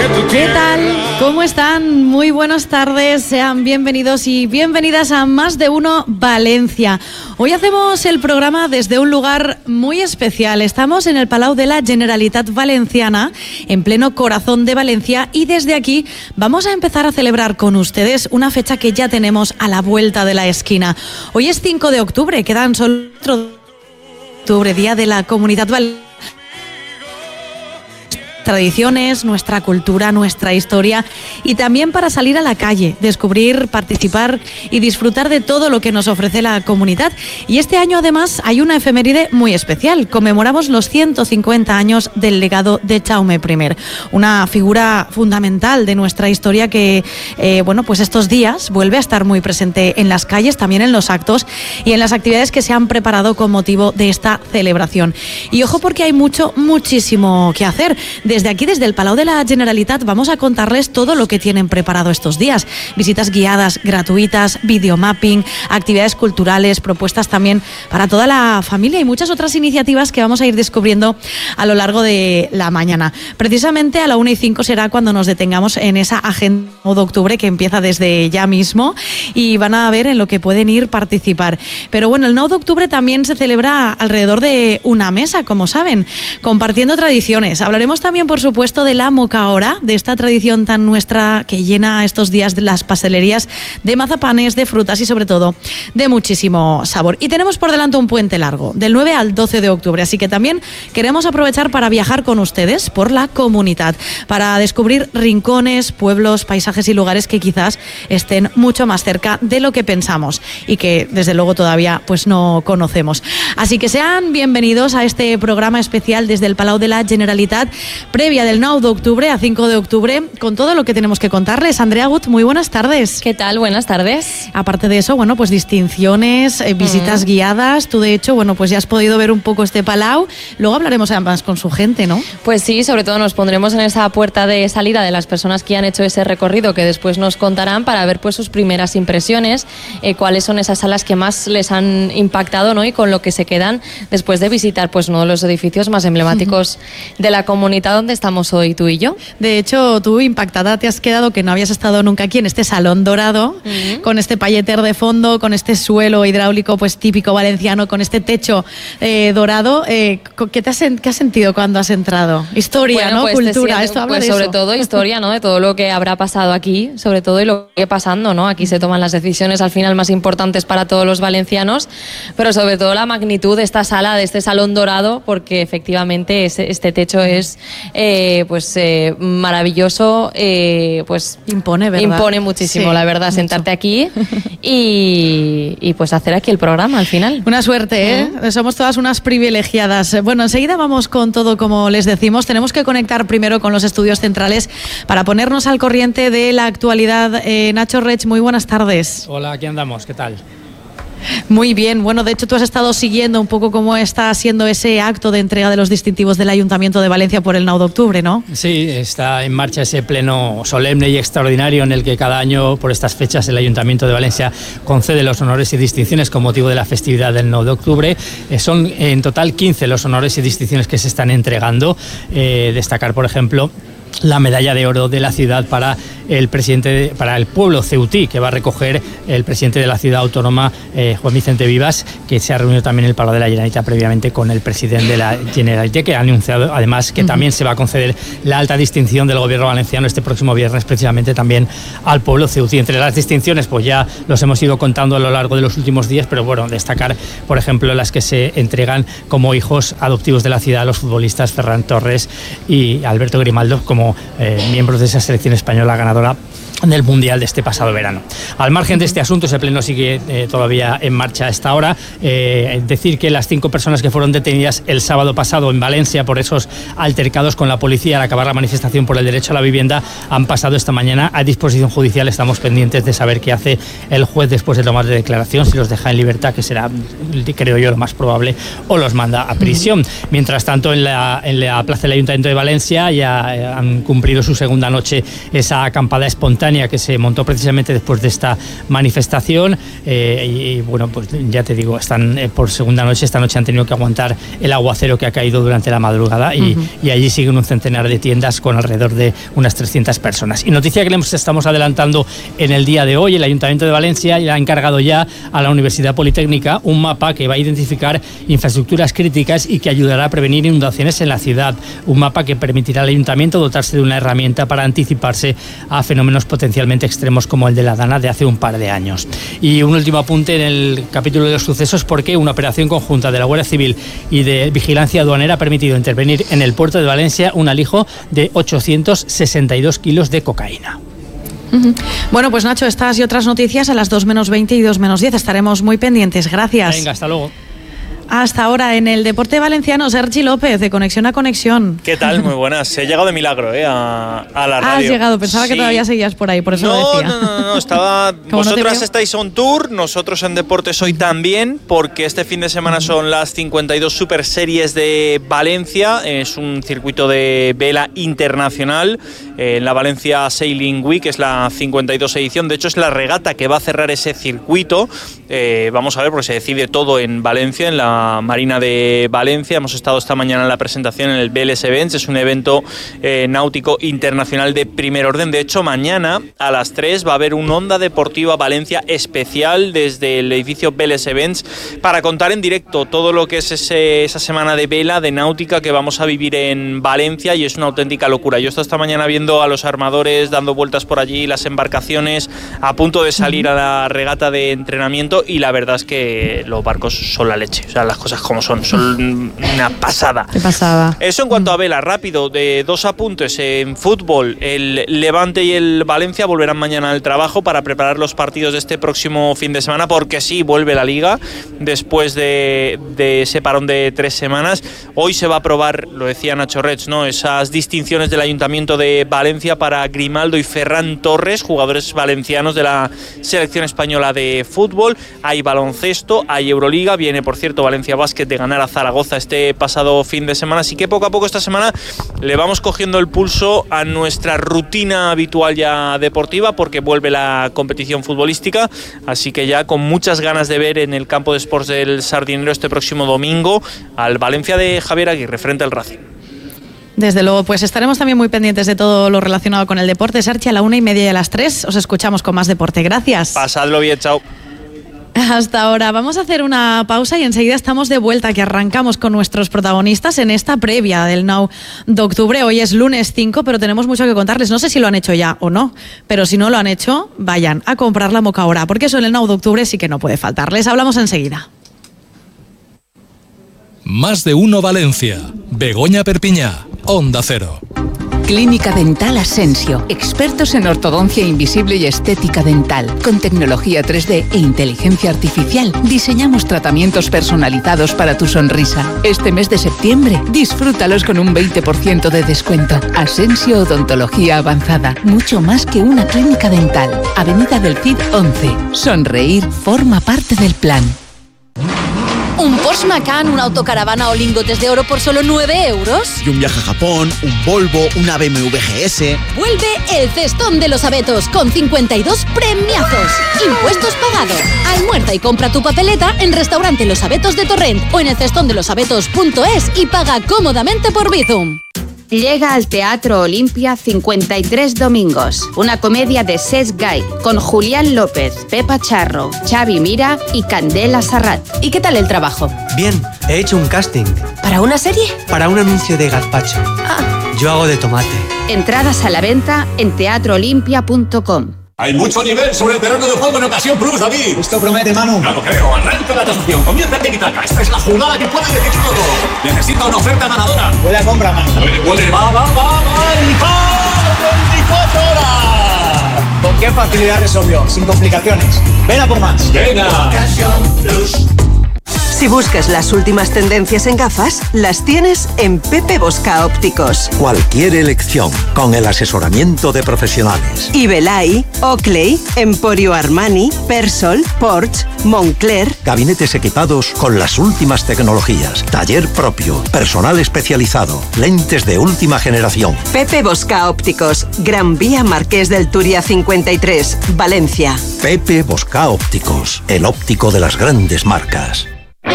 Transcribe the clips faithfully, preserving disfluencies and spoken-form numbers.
¿Qué tal? ¿Cómo están? Muy buenas tardes, sean bienvenidos y bienvenidas a Más de Uno Valencia. Hoy hacemos el programa desde un lugar muy especial. Estamos en el Palau de la Generalitat Valenciana, en pleno corazón de Valencia, y desde aquí vamos a empezar a celebrar con ustedes una fecha que ya tenemos a la vuelta de la esquina. Hoy es cinco de octubre, quedan solo otro de octubre, Día de la Comunidad Valenciana. Tradiciones, nuestra cultura, nuestra historia, y también para salir a la calle, descubrir, participar y disfrutar de todo lo que nos ofrece la comunidad. Y este año además hay una efeméride muy especial. Conmemoramos los ciento cincuenta años del legado de Jaume primero, una figura fundamental de nuestra historia que, eh, bueno, pues estos días vuelve a estar muy presente en las calles, también en los actos y en las actividades que se han preparado con motivo de esta celebración. Y ojo, porque hay mucho, muchísimo que hacer. Desde aquí, desde el Palau de la Generalitat, vamos a contarles todo lo que tienen preparado estos días. Visitas guiadas gratuitas, videomapping, actividades culturales, propuestas también para toda la familia y muchas otras iniciativas que vamos a ir descubriendo a lo largo de la mañana. Precisamente a la una y cinco será cuando nos detengamos en esa agenda de octubre que empieza desde ya mismo y van a ver en lo que pueden ir participar. Pero bueno, el nueve de octubre también se celebra alrededor de una mesa, como saben, compartiendo tradiciones. Hablaremos también, por supuesto, de la mocaora, de esta tradición tan nuestra que llena estos días de las pastelerías de mazapanes, de frutas y sobre todo de muchísimo sabor. Y tenemos por delante un puente largo, del nueve al doce de octubre, así que también queremos aprovechar para viajar con ustedes por la comunidad, para descubrir rincones, pueblos, paisajes y lugares que quizás estén mucho más cerca de lo que pensamos y que desde luego todavía pues no conocemos. Así que sean bienvenidos a este programa especial desde el Palau de la Generalitat, previa del nueve de octubre a cinco de octubre, con todo lo que tenemos que contarles. Andrea Gut, muy buenas tardes. ¿Qué tal? Buenas tardes. Aparte de eso, bueno, pues distinciones, eh, visitas mm. guiadas. Tú, de hecho, bueno, pues ya has podido ver un poco este Palau. Luego hablaremos además con su gente, ¿no? Pues sí, sobre todo nos pondremos en esa puerta de salida de las personas que han hecho ese recorrido, que después nos contarán para ver pues sus primeras impresiones, eh, cuáles son esas salas que más les han impactado, ¿no? Y con lo que se quedan después de visitar pues uno de los edificios más emblemáticos mm. de la comunidad donde estamos hoy tú y yo. De hecho, tú impactada te has quedado que no habías estado nunca aquí en este salón dorado, uh-huh. con este pailleter de fondo, con este suelo hidráulico pues típico valenciano, con este techo eh, dorado. Eh, ¿qué, te has, ¿Qué has sentido cuando has entrado? Historia, bueno, ¿no? Pues Cultura, siento, esto habla pues de sobre eso. todo historia, ¿no? De todo lo que habrá pasado aquí, sobre todo y lo que está pasando, ¿no? Aquí se toman las decisiones al final más importantes para todos los valencianos, pero sobre todo la magnitud de esta sala, de este salón dorado, porque efectivamente ese, este techo es eh, pues eh, maravilloso, eh, pues impone, ¿verdad? Impone muchísimo, sí, la verdad, mucho. Sentarte aquí y, y pues hacer aquí el programa al final. Una suerte, ¿eh? Uh-huh. Somos todas unas privilegiadas. Bueno, enseguida vamos con todo, como les decimos. Tenemos que conectar primero con los estudios centrales para ponernos al corriente de la actualidad. Eh, Nacho Rech, muy buenas tardes. Hola, aquí andamos, ¿qué tal? Muy bien, bueno, de hecho tú has estado siguiendo un poco cómo está siendo ese acto de entrega de los distintivos del Ayuntamiento de Valencia por el nueve de octubre, ¿no? Sí, está en marcha ese pleno solemne y extraordinario en el que cada año por estas fechas el Ayuntamiento de Valencia concede los honores y distinciones con motivo de la festividad del nueve de octubre. Eh, son en total quince los honores y distinciones que se están entregando. Eh, destacar, por ejemplo, la medalla de oro de la ciudad para el presidente, para el pueblo ceutí, que va a recoger el presidente de la ciudad autónoma, eh, Juan Vicente Vivas, que se ha reunido también en el Palau de la Generalitat previamente con el presidente de la Generalitat, que ha anunciado además que uh-huh. también se va a conceder la alta distinción del gobierno valenciano este próximo viernes, precisamente también al pueblo ceutí. Entre las distinciones, pues ya los hemos ido contando a lo largo de los últimos días, pero bueno, destacar, por ejemplo, las que se entregan como hijos adoptivos de la ciudad a los futbolistas Ferran Torres y Alberto Grimaldo, como eh, miembros de esa selección española ganadora del Mundial de este pasado verano. Al margen de este asunto, ese pleno sigue eh, todavía en marcha a esta hora. Eh, decir que las cinco personas que fueron detenidas el sábado pasado en Valencia por esos altercados con la policía al acabar la manifestación por el derecho a la vivienda han pasado esta mañana a disposición judicial. Estamos pendientes de saber qué hace el juez después de tomar de declaración, si los deja en libertad, que será, creo yo, lo más probable, o los manda a prisión. Mientras tanto, en la, en la plaza del Ayuntamiento de Valencia ya han cumplido su segunda noche esa acampada espontánea espontánea que se montó precisamente después de esta manifestación. Eh, y, y bueno, pues ya te digo, están eh, por segunda noche, esta noche han tenido que aguantar el aguacero que ha caído durante la madrugada y, uh-huh. y allí siguen un centenar de tiendas con alrededor de unas trescientas personas. Y noticia que les estamos adelantando en el día de hoy, el Ayuntamiento de Valencia ya ha encargado ya a la Universidad Politécnica un mapa que va a identificar infraestructuras críticas y que ayudará a prevenir inundaciones en la ciudad. Un mapa que permitirá al Ayuntamiento dotarse de una herramienta para anticiparse a fenómenos potencialmente extremos como el de la Dana de hace un par de años. Y un último apunte en el capítulo de los sucesos, porque una operación conjunta de la Guardia Civil y de Vigilancia Aduanera ha permitido intervenir en el puerto de Valencia un alijo de ochocientos sesenta y dos kilos de cocaína. Bueno, pues Nacho, estas y otras noticias a las dos menos veinte y dos menos diez. Estaremos muy pendientes. Gracias. Venga, hasta luego. Hasta ahora en el deporte valenciano, Sergi López, de Conexión a Conexión. ¿Qué tal? Muy buenas. He llegado de milagro, ¿eh? A, a la radio. Has llegado, pensaba sí. que todavía seguías por ahí, por eso no, lo decía. No, no, no, estaba... Vosotras no estáis on tour, nosotros en Deportes hoy también, porque este fin de semana son las cincuenta y dos Super Series de Valencia. Es un circuito de vela internacional en la Valencia Sailing Week, es la cincuenta y dos edición. De hecho, es la regata que va a cerrar ese circuito. Eh, vamos a ver, porque se decide todo en Valencia, en la Marina de Valencia. Hemos estado esta mañana en la presentación en el B L S Events, es un evento eh, náutico internacional de primer orden. De hecho, mañana a las tres va a haber un Onda Deportiva Valencia especial desde el edificio B L S Events para contar en directo todo lo que es ese, esa semana de vela, de náutica que vamos a vivir en Valencia, y es una auténtica locura. Yo he estado esta mañana viendo a los armadores dando vueltas por allí, las embarcaciones a punto de salir a la regata de entrenamiento, y la verdad es que los barcos son la leche. O sea, las cosas como son, son una pasada. Qué pasada. Eso en cuanto a vela, rápido, de dos apuntes. En fútbol, el Levante y el Valencia volverán mañana al trabajo para preparar los partidos de este próximo fin de semana, porque sí, vuelve la Liga después de, de ese parón de tres semanas. Hoy se va a aprobar, lo decía Nacho Rech, ¿no?, esas distinciones del Ayuntamiento de Valencia para Grimaldo y Ferran Torres, jugadores valencianos de la selección española de fútbol. Hay baloncesto, hay Euroliga, viene, por cierto, Valencia Basket de ganar a Zaragoza este pasado fin de semana, así que poco a poco esta semana le vamos cogiendo el pulso a nuestra rutina habitual ya deportiva, porque vuelve la competición futbolística, así que ya con muchas ganas de ver en el campo de Sports del Sardinero este próximo domingo al Valencia de Javier Aguirre frente al Racing. Desde luego, pues estaremos también muy pendientes de todo lo relacionado con el deporte. Sergi, a la una y media y a las tres os escuchamos con más deporte. Gracias. Pasadlo bien, chao. Hasta ahora vamos a hacer una pausa y enseguida estamos de vuelta, que arrancamos con nuestros protagonistas en esta previa del Now de octubre. Hoy es lunes cinco, pero tenemos mucho que contarles. No sé si lo han hecho ya o no, pero si no lo han hecho, vayan a comprar la moca ahora, porque eso en el Now de octubre sí que no puede faltar. Les hablamos enseguida. Más de uno Valencia. Begoña Perpiñá, Onda Cero. Clínica Dental Asensio, expertos en ortodoncia invisible y estética dental. Con tecnología tres D e inteligencia artificial, diseñamos tratamientos personalizados para tu sonrisa. Este mes de septiembre, disfrútalos con un veinte por ciento de descuento. Asensio Odontología Avanzada, mucho más que una clínica dental. Avenida del Cid once. Sonreír forma parte del plan. ¿Un Porsche Macan, una autocaravana o lingotes de oro por solo nueve euros? Y un viaje a Japón, un Volvo, una B M W G S. Vuelve el Cestón de los Abetos con cincuenta y dos premiazos. Impuestos pagados. Almuerza y compra tu papeleta en Restaurante Los Abetos de Torrent o en el cestón de los abetos punto es y paga cómodamente por Bizum. Llega al Teatro Olimpia cincuenta y tres Domingos, una comedia de Cesc Gai, con Julián López, Pepa Charro, Xavi Mira y Candela Sarrat. ¿Y qué tal el trabajo? Bien, he hecho un casting. ¿Para una serie? Para un anuncio de gazpacho. Ah. Yo hago de tomate. Entradas a la venta en teatro olimpia punto com. Hay mucho nivel sobre el terreno de juego en Ocasión Plus, David. Esto promete, Manu. No lo creo. Arranca la tasación. Comienza Tiki-Taka. Esta es la jugada que puede decir todo. Necesito una oferta ganadora. Huele a compra, Manu. Huele, huele. Va, va, va, va. Y va. veinticuatro horas. ¿Con qué facilidad resolvió? Sin complicaciones. Ven a por más. Venga. Ocasión Plus. Si buscas las últimas tendencias en gafas, las tienes en Pepe Bosca Ópticos. Cualquier elección, con el asesoramiento de profesionales. Ibelay, Oakley, Emporio Armani, Persol, Porsche, Moncler. Gabinetes equipados con las últimas tecnologías. Taller propio, personal especializado, lentes de última generación. Pepe Bosca Ópticos, Gran Vía Marqués del Turia cincuenta y tres, Valencia. Pepe Bosca Ópticos, el óptico de las grandes marcas.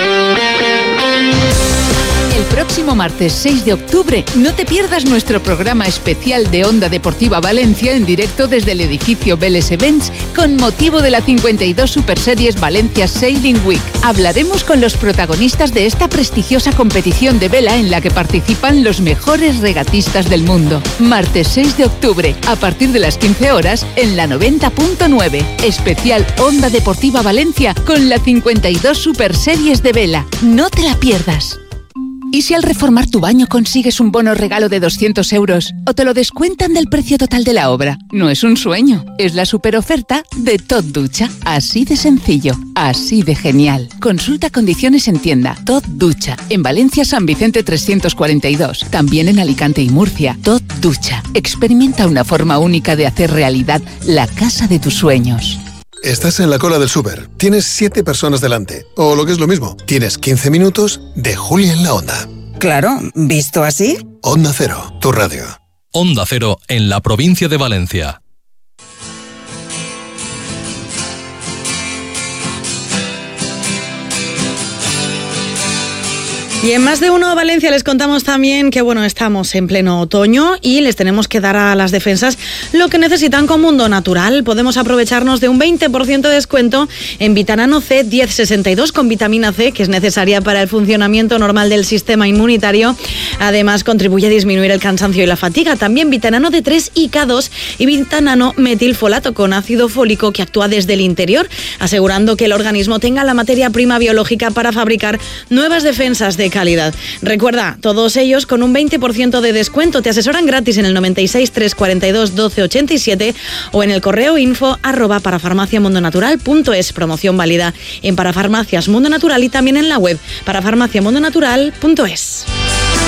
El próximo martes seis de octubre no te pierdas nuestro programa especial de Onda Deportiva Valencia en directo desde el edificio Vélez Events con motivo de la cincuenta y dos Super Series Valencia Sailing Week. Hablaremos con los protagonistas de esta prestigiosa competición de vela en la que participan los mejores regatistas del mundo. Martes seis de octubre, a partir de las quince horas, en la noventa punto nueve. Especial Onda Deportiva Valencia con la cincuenta y dos Super Series de vela. No te la pierdas. ¿Y si al reformar tu baño consigues un bono regalo de doscientos euros o te lo descuentan del precio total de la obra? No es un sueño, es la superoferta de Tot Ducha. Así de sencillo, así de genial. Consulta condiciones en tienda. Tot Ducha, en Valencia San Vicente trescientos cuarenta y dos, también en Alicante y Murcia. Tot Ducha, experimenta una forma única de hacer realidad la casa de tus sueños. Estás en la cola del súper, tienes siete personas delante, o lo que es lo mismo, tienes quince minutos de Julia en la Onda. Claro, ¿visto así? Onda Cero, tu radio. Onda Cero en la provincia de Valencia. Y en Más de Uno Valencia les contamos también que bueno, estamos en pleno otoño y les tenemos que dar a las defensas lo que necesitan con Mundo Natural. Podemos aprovecharnos de un veinte por ciento de descuento en Vitanano C diez sesenta y dos con vitamina C, que es necesaria para el funcionamiento normal del sistema inmunitario. Además, contribuye a disminuir el cansancio y la fatiga. También Vitanano D tres y K dos y Vitanano metilfolato con ácido fólico, que actúa desde el interior, asegurando que el organismo tenga la materia prima biológica para fabricar nuevas defensas de calidad. Recuerda, todos ellos con un veinte por ciento de descuento. Te asesoran gratis en el noventa y seis, trescientos cuarenta y dos, doce ochenta y siete o en el correo info arroba parafarmaciamundonatural punto es. Promoción válida en Parafarmacias Mundo Natural y también en la web parafarmaciamundonatural punto es.